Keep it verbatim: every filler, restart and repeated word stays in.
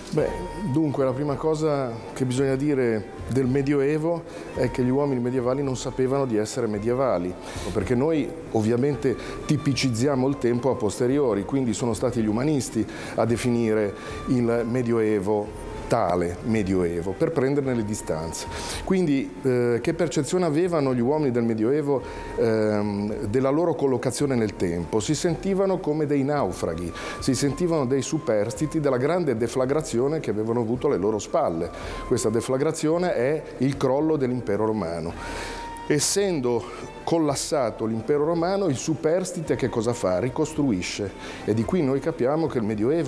Beh, dunque la prima cosa che bisogna dire del Medioevo è che gli uomini medievali non sapevano di essere medievali, perché noi ovviamente tipicizziamo il tempo a posteriori, quindi sono stati gli umanisti a definire il Medioevo tale Medioevo, per prenderne le distanze. Quindi eh, che percezione avevano gli uomini del Medioevo ehm, della loro collocazione nel tempo? Si sentivano come dei naufraghi, si sentivano dei superstiti della grande deflagrazione che avevano avuto alle loro spalle. Questa deflagrazione è il crollo dell'impero romano. Essendo collassato l'impero romano, il superstite che cosa fa? Ricostruisce. E di qui noi capiamo che il Medioevo